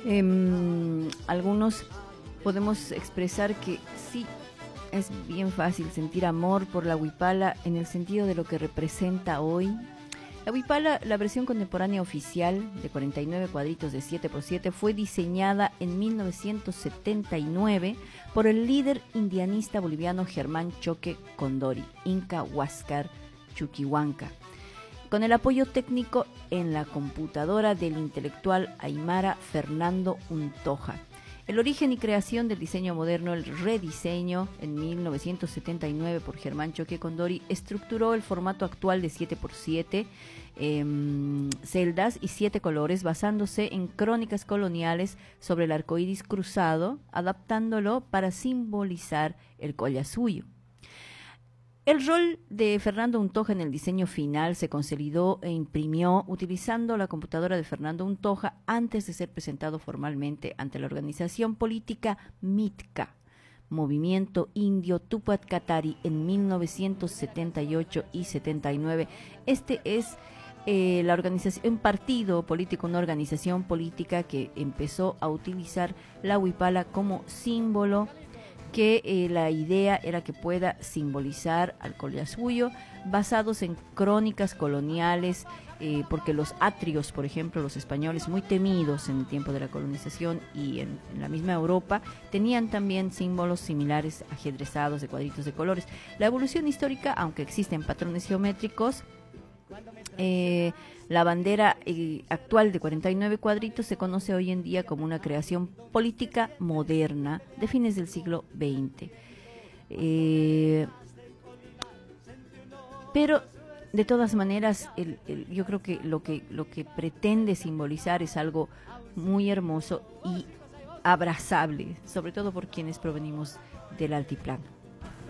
Algunos podemos expresar que sí, es bien fácil sentir amor por la huipala en el sentido de lo que representa hoy. La huipala, la versión contemporánea oficial de 49 cuadritos de 7x7, fue diseñada en 1979 por el líder indianista boliviano Germán Choque Condori, Inca Huáscar Chuquihuanca, con el apoyo técnico en la computadora del intelectual aymara Fernando Untoja. El origen y creación del diseño moderno, el rediseño en 1979 por Germán Choque Condori, estructuró el formato actual de 7x7 celdas y 7 colores, basándose en crónicas coloniales sobre el arco iris cruzado, adaptándolo para simbolizar el collasuyo. El rol de Fernando Untoja en el diseño final se consolidó e imprimió utilizando la computadora de Fernando Untoja antes de ser presentado formalmente ante la organización política MITCA, Movimiento Indio Tupac Katari, en 1978 y 79. Este es la organización, un partido político, una organización política que empezó a utilizar la huipala como símbolo, que la idea era que pueda simbolizar al collasuyo, basados en crónicas coloniales, porque los atrios, por ejemplo, los españoles, muy temidos en el tiempo de la colonización y en la misma Europa, tenían también símbolos similares ajedrezados de cuadritos de colores. La evolución histórica, aunque existen patrones geométricos, la bandera actual de 49 cuadritos se conoce hoy en día como una creación política moderna de fines del siglo XX. Pero de todas maneras, yo creo que lo que pretende simbolizar es algo muy hermoso y abrazable, sobre todo por quienes provenimos del altiplano.